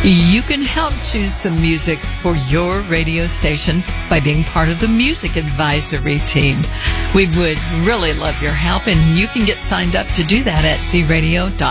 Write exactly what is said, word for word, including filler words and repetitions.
You can help choose some music for your radio station by being part of the music advisory team. We would really love your help, and you can get signed up to do that at z radio dot